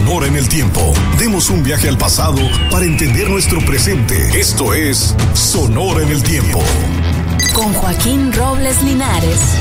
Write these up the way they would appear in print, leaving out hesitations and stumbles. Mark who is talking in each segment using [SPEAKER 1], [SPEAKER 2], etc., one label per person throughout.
[SPEAKER 1] Sonora en el tiempo. Demos un viaje al pasado para entender nuestro presente. Esto es Sonora en el tiempo.
[SPEAKER 2] Con Joaquín Robles Linares.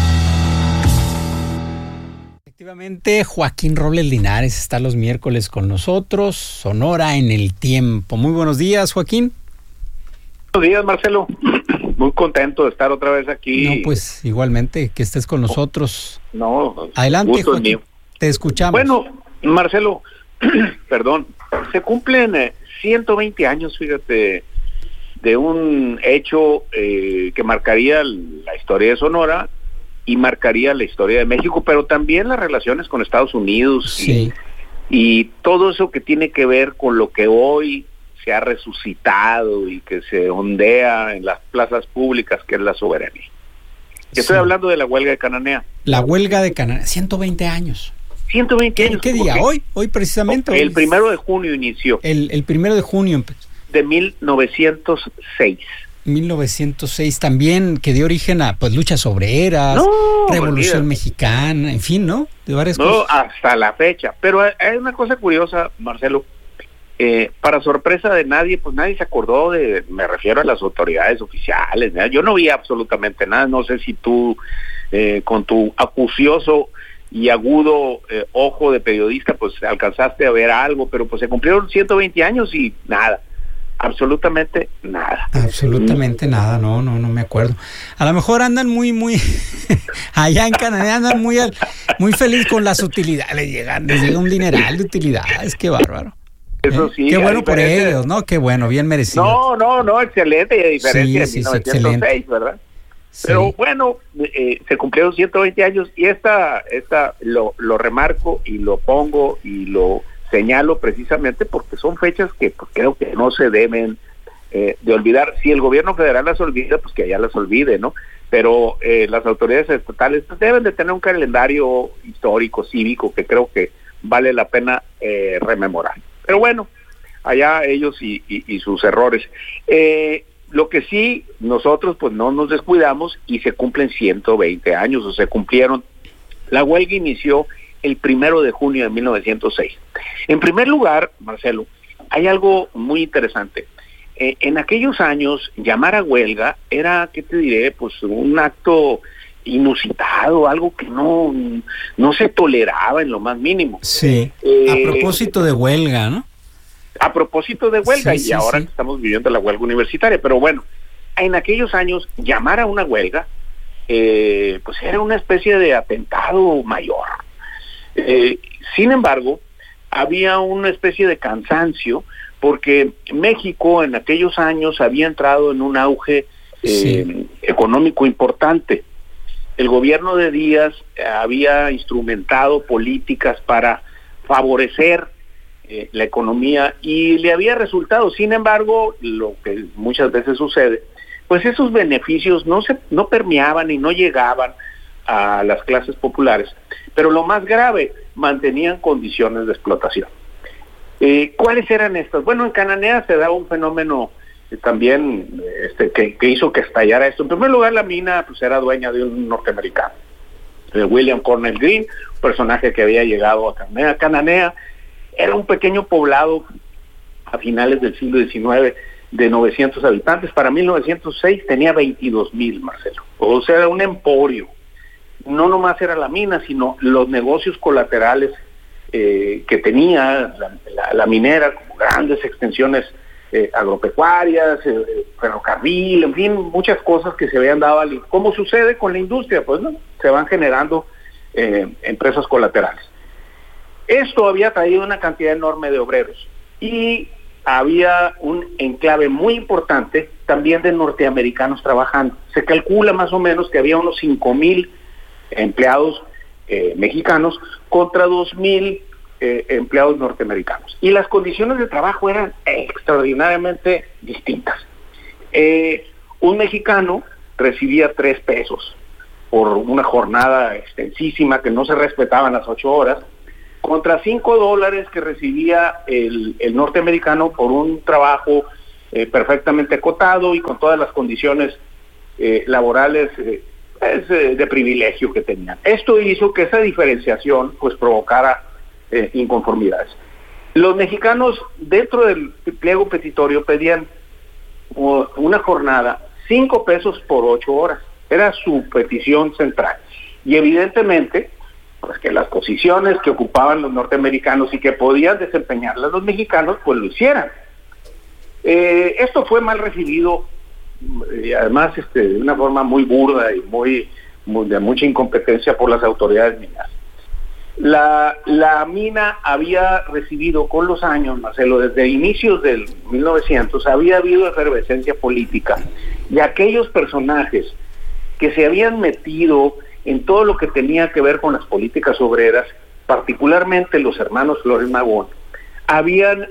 [SPEAKER 3] Efectivamente, Joaquín Robles Linares está los miércoles con nosotros. Sonora en el tiempo. Muy buenos días, Joaquín.
[SPEAKER 4] Buenos días, Marcelo. Muy contento de estar otra vez aquí.
[SPEAKER 3] No, pues igualmente que estés con nosotros.
[SPEAKER 4] No,
[SPEAKER 3] adelante, Joaquín. Te escuchamos.
[SPEAKER 4] Bueno, Marcelo, perdón, se cumplen 120 años, fíjate, de un hecho que marcaría la historia de Sonora y marcaría la historia de México, pero también las relaciones con Estados Unidos.
[SPEAKER 3] Sí.
[SPEAKER 4] Y todo eso que tiene que ver con lo que hoy se ha resucitado y que se ondea en las plazas públicas, que es la soberanía. Estoy hablando de la huelga de Cananea.
[SPEAKER 3] La huelga de Cananea, 120 años.
[SPEAKER 4] 120 años.
[SPEAKER 3] ¿Qué día? Hoy precisamente.
[SPEAKER 4] El 1 de junio inició.
[SPEAKER 3] El 1 de junio empezó.
[SPEAKER 4] De 1906.
[SPEAKER 3] 1906 también, que dio origen a luchas obreras, Revolución Mexicana, en fin, ¿no? De varias cosas.
[SPEAKER 4] Hasta la fecha. Pero hay una cosa curiosa, Marcelo. Para sorpresa de nadie, pues nadie se acordó me refiero a las autoridades oficiales, ¿verdad? Yo no vi absolutamente nada. No sé si tú, con tu acucioso y agudo ojo de periodista, pues alcanzaste a ver algo, pero pues se cumplieron 120 años y nada, absolutamente nada.
[SPEAKER 3] Absolutamente nada, no me acuerdo. A lo mejor andan muy allá en Canadá andan muy feliz con las utilidades, les llega un dineral de utilidades, qué bárbaro.
[SPEAKER 4] Eso sí.
[SPEAKER 3] Qué bueno por ellos, ¿no? Qué bueno, bien merecido.
[SPEAKER 4] No, excelente, a diferencia de 1906, ¿verdad? Sí. Pero bueno, se cumplieron 120 años y esta lo remarco y lo pongo y lo señalo precisamente porque son fechas que pues, creo que no se deben de olvidar. Si el gobierno federal las olvida, pues que allá las olvide, ¿no? Pero las autoridades estatales pues, deben de tener un calendario histórico, cívico, que creo que vale la pena rememorar. Pero bueno, allá ellos y sus errores. Lo que sí, nosotros pues no nos descuidamos y se cumplen 120 años, o se cumplieron. La huelga inició el 1 de junio de 1906. En primer lugar, Marcelo, hay algo muy interesante. En aquellos años, llamar a huelga era, ¿qué te diré? Pues un acto inusitado, algo que no se toleraba en lo más mínimo.
[SPEAKER 3] Sí, a propósito de huelga, ¿no?
[SPEAKER 4] A propósito de huelga, y ahora estamos viviendo la huelga universitaria, pero bueno, en aquellos años llamar a una huelga, pues era una especie de atentado mayor. Sin embargo, había una especie de cansancio, porque México en aquellos años había entrado en un auge económico importante. El gobierno de Díaz había instrumentado políticas para favorecer la economía y le había resultado. Sin embargo, lo que muchas veces sucede, pues esos beneficios no permeaban y no llegaban a las clases populares. Pero lo más grave, mantenían condiciones de explotación. ¿Cuáles eran estas? Bueno, en Cananea se daba un fenómeno también que hizo que estallara esto. En primer lugar, la mina pues era dueña de un norteamericano, de William Cornell Green, un personaje que había llegado a Cananea. Cananea era un pequeño poblado a finales del siglo XIX de 900 habitantes. Para 1906 tenía 22,000, Marcelo. O sea, era un emporio. No nomás era la mina, sino los negocios colaterales que tenía la minera, como grandes extensiones agropecuarias, ferrocarril, en fin, muchas cosas que se habían dado. ¿Cómo sucede con la industria? Pues no, se van generando empresas colaterales. Esto había traído una cantidad enorme de obreros y había un enclave muy importante también de norteamericanos trabajando. Se calcula más o menos que había unos 5,000 empleados mexicanos contra 2,000 empleados norteamericanos. Y las condiciones de trabajo eran extraordinariamente distintas. Un mexicano recibía 3 pesos por una jornada extensísima que no se respetaban las 8 horas, contra $5 que recibía el norteamericano por un trabajo perfectamente acotado y con todas las condiciones laborales de privilegio que tenían. Esto hizo que esa diferenciación pues provocara inconformidades. Los mexicanos dentro del pliego petitorio pedían una jornada 5 pesos por 8 horas. Era su petición central. Y evidentemente, pues que las posiciones que ocupaban los norteamericanos y que podían desempeñarlas los mexicanos, pues lo hicieran. Esto fue mal recibido, además de una forma muy burda y de mucha incompetencia por las autoridades mineras. La mina había recibido con los años, Marcelo, desde inicios del 1900, había habido efervescencia política, y aquellos personajes que se habían metido en todo lo que tenía que ver con las políticas obreras, particularmente los hermanos Flores Magón, habían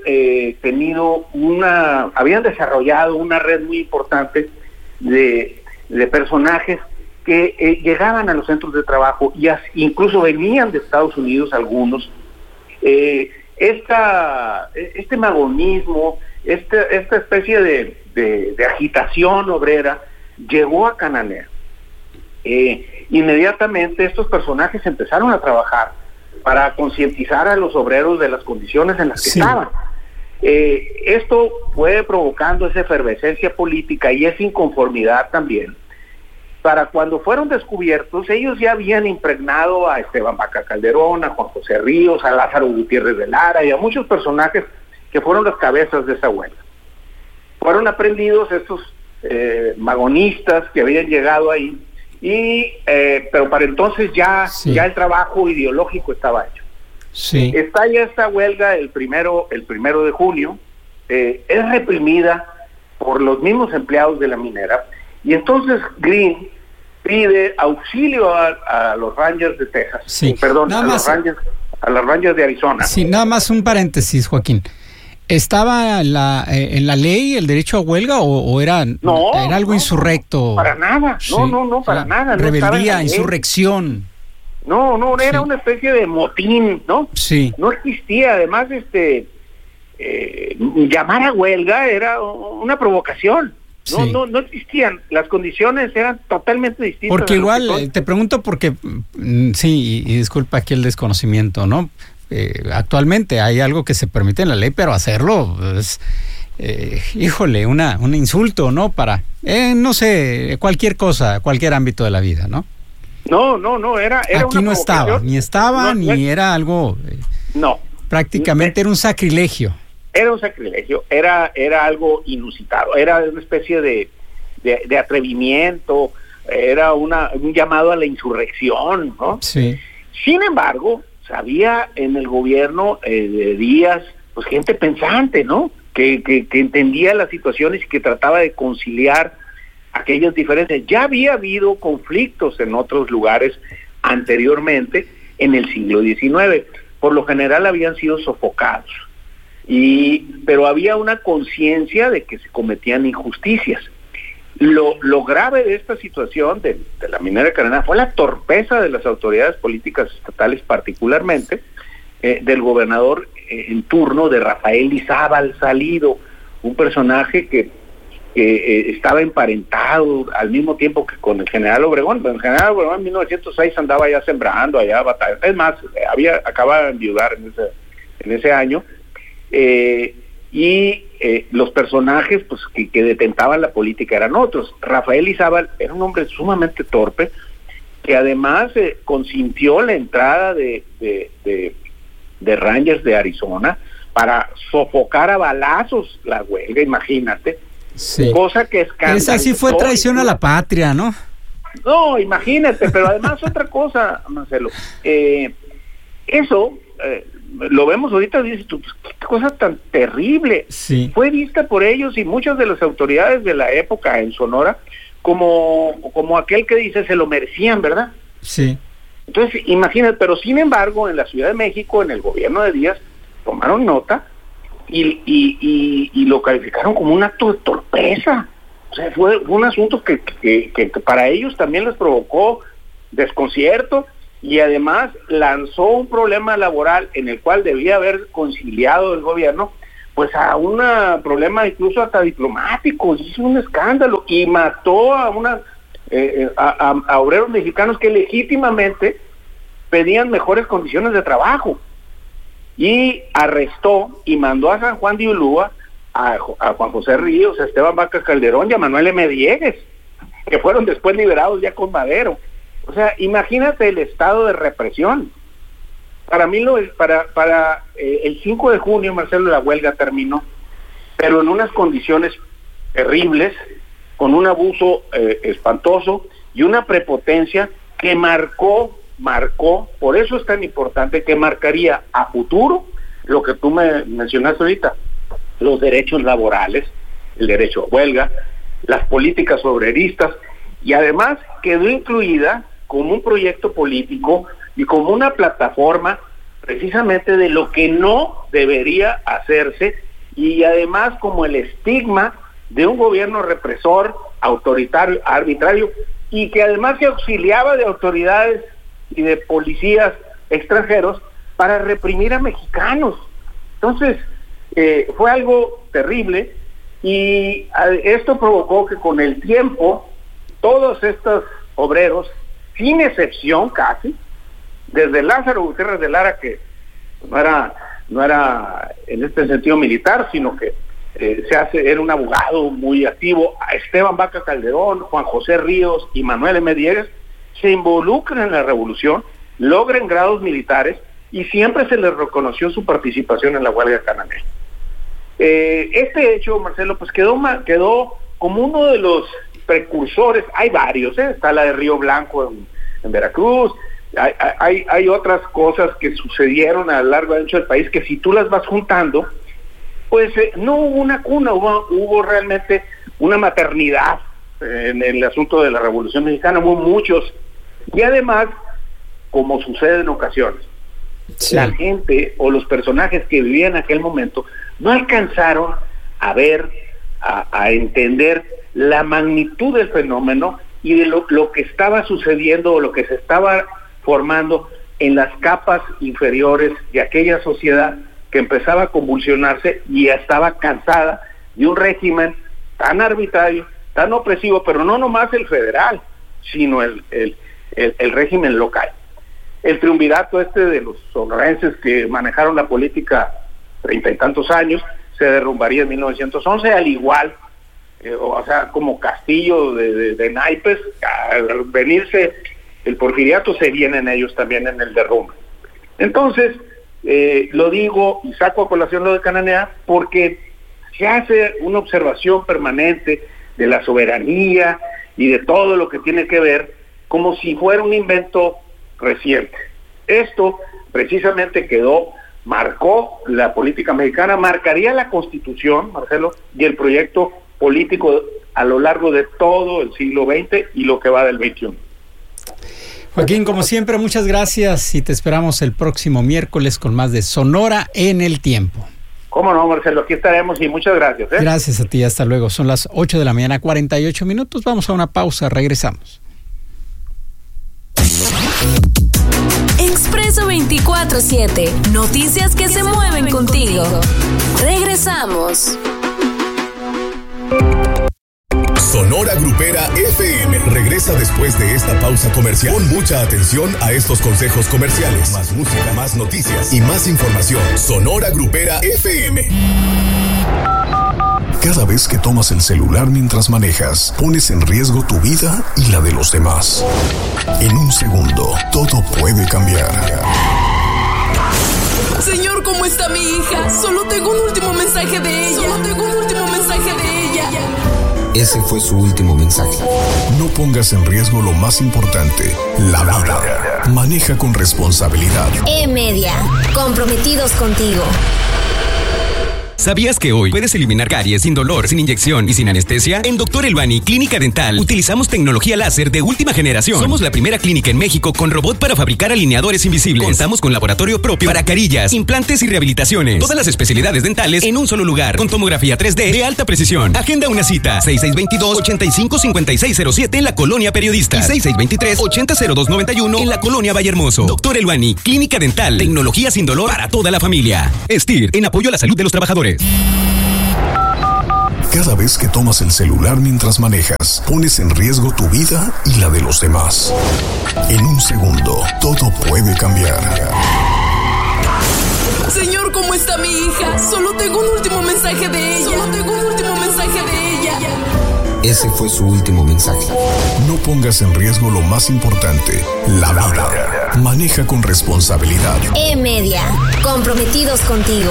[SPEAKER 4] desarrollado una red muy importante de personajes que llegaban a los centros de trabajo y incluso venían de Estados Unidos algunos. Este magonismo, esta especie de agitación obrera llegó a Cananea. Inmediatamente estos personajes empezaron a trabajar para concientizar a los obreros de las condiciones en las que estaban. Esto fue provocando esa efervescencia política y esa inconformidad también. Para cuando fueron descubiertos, ellos ya habían impregnado a Esteban Vaca Calderón, a Juan José Ríos, a Lázaro Gutiérrez de Lara y a muchos personajes que fueron las cabezas de esa huelga. Fueron aprendidos estos magonistas que habían llegado ahí, pero para entonces ya el trabajo ideológico estaba hecho.
[SPEAKER 3] Sí.
[SPEAKER 4] Estalla esta huelga el primero de junio, es reprimida por los mismos empleados de la minera, y entonces Green pide auxilio a los Rangers de Texas, a los Rangers de Arizona.
[SPEAKER 3] Sí, nada más un paréntesis, Joaquín. ¿Estaba en la ley el derecho a huelga o era algo insurrecto?
[SPEAKER 4] Para nada, no, para nada.
[SPEAKER 3] Rebeldía, insurrección.
[SPEAKER 4] No, era una especie de motín, ¿no?
[SPEAKER 3] Sí.
[SPEAKER 4] No existía, además, llamar a huelga era una provocación. No existían, las condiciones eran totalmente distintas.
[SPEAKER 3] Porque igual, te pregunto porque, sí, y disculpa aquí el desconocimiento, ¿no? Actualmente hay algo que se permite en la ley, pero hacerlo es, un insulto, ¿no? Para, no sé, cualquier cosa, cualquier ámbito de la vida, ¿no?
[SPEAKER 4] No, era
[SPEAKER 3] aquí
[SPEAKER 4] una
[SPEAKER 3] ni estaba, ni era algo... prácticamente era un sacrilegio.
[SPEAKER 4] Era un sacrilegio, era algo inusitado, era una especie de atrevimiento, era un llamado a la insurrección, ¿no?
[SPEAKER 3] Sí.
[SPEAKER 4] Sin embargo, había en el gobierno de Díaz, pues gente pensante, ¿no? Que entendía las situaciones y que trataba de conciliar aquellas diferencias. Ya había habido conflictos en otros lugares anteriormente en el siglo XIX. Por lo general habían sido sofocados. Pero había una conciencia de que se cometían injusticias. Lo grave de esta situación de la minera de Cananea fue la torpeza de las autoridades políticas estatales, particularmente del gobernador en turno, de Rafael Izábal Salido, un personaje que estaba emparentado al mismo tiempo que con el general Obregón. El general Obregón en 1906 andaba ya sembrando allá batalla. Es más, acababa de enviudar en ese año. Los personajes pues que detentaban la política eran otros. Rafael Izábal era un hombre sumamente torpe, que además consintió la entrada de Rangers de Arizona para sofocar a balazos la huelga, imagínate.
[SPEAKER 3] Sí.
[SPEAKER 4] Cosa que escandalizó.
[SPEAKER 3] Esa sí fue traición a la patria, ¿no?
[SPEAKER 4] No, imagínate, pero además otra cosa, Marcelo, eso lo vemos ahorita, dices tú, qué cosa tan terrible.
[SPEAKER 3] Sí.
[SPEAKER 4] Fue vista por ellos y muchas de las autoridades de la época en Sonora como aquel que dice se lo merecían, ¿verdad?
[SPEAKER 3] Sí.
[SPEAKER 4] Entonces, imagínate, pero sin embargo, en la Ciudad de México, en el gobierno de Díaz, tomaron nota y lo calificaron como un acto de torpeza. O sea, fue un asunto que para ellos también les provocó desconcierto, y además lanzó un problema laboral en el cual debía haber conciliado el gobierno, pues a un problema incluso hasta diplomático. Hizo un escándalo y mató a obreros mexicanos que legítimamente pedían mejores condiciones de trabajo. y arrestó y mandó a San Juan de Ulúa a Juan José Ríos, a Esteban Vaca Calderón y a Manuel M. Diegues, que fueron después liberados ya con Madero. O sea, imagínate el estado de represión. Para el 5 de junio, Marcelo, la huelga terminó, pero en unas condiciones terribles, con un abuso espantoso y una prepotencia que marcó, por eso es tan importante, que marcaría a futuro lo que tú me mencionaste ahorita, los derechos laborales, el derecho a huelga, las políticas obreristas, y además quedó incluida como un proyecto político y como una plataforma precisamente de lo que no debería hacerse, y además como el estigma de un gobierno represor, autoritario, arbitrario, y que además se auxiliaba de autoridades y de policías extranjeros para reprimir a mexicanos. Entonces, fue algo terrible, y esto provocó que con el tiempo todos estos obreros, sin excepción casi, desde Lázaro Gutiérrez de Lara, que no era en este sentido militar, sino que era un abogado muy activo, a Esteban Vaca Calderón, Juan José Ríos y Manuel M. Diegues, se involucran en la revolución, logran grados militares y siempre se les reconoció su participación en la huelga cananea. Este hecho, Marcelo, pues quedó como uno de los precursores. Hay varios, está la de Río Blanco en Veracruz, hay otras cosas que sucedieron a lo largo y ancho del país que si tú las vas juntando, pues no hubo una cuna, hubo realmente una maternidad en el asunto de la Revolución Mexicana, hubo muchos, y además, como sucede en ocasiones, sí, la gente o los personajes que vivían en aquel momento no alcanzaron a ver, a entender la magnitud del fenómeno y de lo que estaba sucediendo o lo que se estaba formando en las capas inferiores de aquella sociedad que empezaba a convulsionarse y ya estaba cansada de un régimen tan arbitrario, tan opresivo, pero no nomás el federal, sino el régimen local. El triunvirato de los sonorenses que manejaron la política 30 y tantos años se derrumbaría en 1911, al igual, o sea, como castillo de naipes. Al venirse el porfiriato, se vienen ellos también en el derrumbe. Entonces, lo digo y saco a colación lo de Cananea porque se hace una observación permanente de la soberanía y de todo lo que tiene que ver como si fuera un invento reciente. Esto precisamente marcó la política mexicana, marcaría la Constitución, Marcelo, y el proyecto político a lo largo de todo el siglo XX y lo que va del XXI.
[SPEAKER 3] Joaquín, como siempre, muchas gracias y te esperamos el próximo miércoles con más de Sonora en el Tiempo.
[SPEAKER 4] Cómo no, Marcelo, aquí estaremos y muchas gracias.
[SPEAKER 3] Gracias a ti, hasta luego. Son las 8 de la mañana, 48 minutos. Vamos a una pausa, regresamos.
[SPEAKER 2] Expreso 24/7. Noticias que se mueven contigo. Regresamos.
[SPEAKER 1] Sonora Grupera FM regresa después de esta pausa comercial. Pon mucha atención a estos consejos comerciales. Más música, más noticias y más información. Sonora Grupera FM. Cada vez que tomas el celular mientras manejas, pones en riesgo tu vida y la de los demás. En un segundo, todo puede cambiar.
[SPEAKER 5] Señor, ¿cómo está mi hija? Solo tengo un último mensaje de ella.
[SPEAKER 6] Ese fue su último mensaje.
[SPEAKER 1] No pongas en riesgo lo más importante, la vida. Maneja con responsabilidad.
[SPEAKER 2] E-Media, comprometidos contigo.
[SPEAKER 7] ¿Sabías que hoy puedes eliminar caries sin dolor, sin inyección y sin anestesia? En Dr. Elbani Clínica Dental utilizamos tecnología láser de última generación. Somos la primera clínica en México con robot para fabricar alineadores invisibles. Contamos con laboratorio propio para carillas, implantes y rehabilitaciones. Todas las especialidades dentales en un solo lugar, con tomografía 3D de alta precisión. Agenda una cita, 6622-855607 en la Colonia Periodista y 6623-800291 en la Colonia Vallehermoso. Dr. Elbani Clínica Dental, tecnología sin dolor para toda la familia. STIR, en apoyo a la salud de los trabajadores.
[SPEAKER 1] Cada vez que tomas el celular mientras manejas, pones en riesgo tu vida y la de los demás. En un segundo, todo puede cambiar.
[SPEAKER 5] Señor, cómo está mi hija. Solo tengo un último mensaje de ella.
[SPEAKER 6] Ese fue su último mensaje.
[SPEAKER 1] No pongas en riesgo lo más importante, la vida. Maneja con responsabilidad.
[SPEAKER 2] E-Media, comprometidos contigo.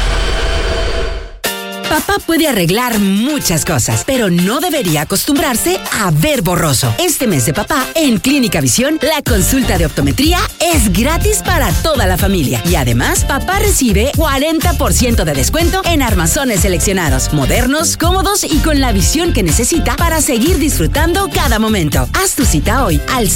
[SPEAKER 8] Papá puede arreglar muchas cosas, pero no debería acostumbrarse a ver borroso. Este mes de papá, en Clínica Visión, la consulta de optometría es gratis para toda la familia. Y además, papá recibe 40% de descuento en armazones seleccionados, modernos, cómodos y con la visión que necesita para seguir disfrutando cada momento. Haz tu cita hoy al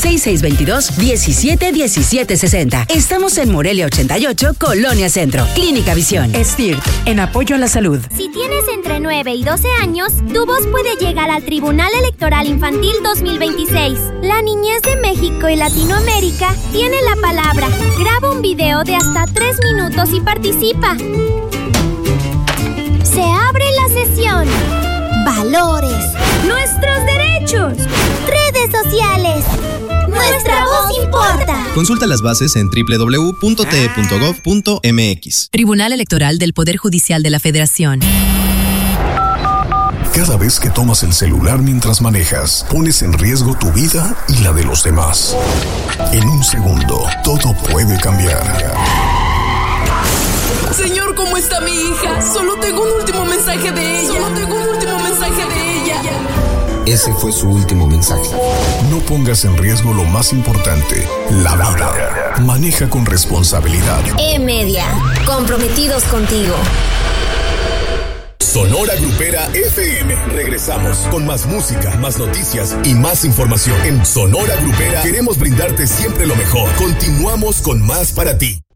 [SPEAKER 8] 6622-171760. Estamos en Morelia 88, Colonia Centro. Clínica Visión. STIRT, en apoyo a la salud.
[SPEAKER 9] Si tienes entre 9 y 12 años, tu voz puede llegar al Tribunal Electoral Infantil 2026. La niñez de México y Latinoamérica tiene la palabra. Graba un video de hasta 3 minutos y participa. Se abre la sesión. Valores. Nuestros derechos. Redes sociales. Nuestra voz importa.
[SPEAKER 10] Consulta las bases en www.te.gov.mx.
[SPEAKER 11] Tribunal Electoral del Poder Judicial de la Federación.
[SPEAKER 1] Cada vez que tomas el celular mientras manejas, pones en riesgo tu vida y la de los demás. En un segundo, todo puede cambiar.
[SPEAKER 5] Señor, ¿cómo está mi hija? Solo tengo un último mensaje de ella.
[SPEAKER 6] Ese fue su último mensaje.
[SPEAKER 1] No pongas en riesgo lo más importante, la vida. Maneja con responsabilidad.
[SPEAKER 2] E-Media, comprometidos contigo.
[SPEAKER 1] Sonora Grupera FM. Regresamos con más música, más noticias y más información. En Sonora Grupera queremos brindarte siempre lo mejor. Continuamos con más para ti.